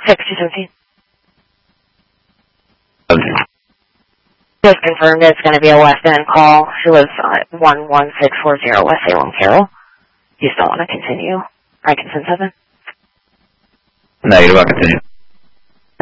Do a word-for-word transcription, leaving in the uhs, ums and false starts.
six two seventeen. seventeen. Just confirmed it's going to be a West End call. She lives at one one six four zero West Salem, Carroll. You still want to continue? I can send seven? No, you don't want to continue.